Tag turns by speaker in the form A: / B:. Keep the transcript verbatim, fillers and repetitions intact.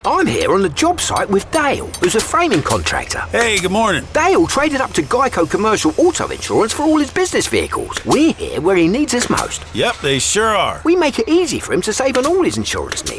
A: I'm here on the job site with Dale, who's a framing contractor.
B: Hey, good morning.
A: Dale traded up to Geico Commercial Auto Insurance for all his business vehicles. We're here where he needs us most.
B: Yep, they sure are.
A: We make it easy for him to save on all his insurance needs.